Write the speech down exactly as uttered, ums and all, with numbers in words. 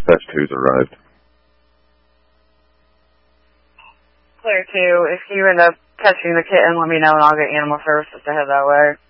Dispatch two's arrived. Clear two, if you end up catching the kitten, let me know and I'll get animal services to head that way.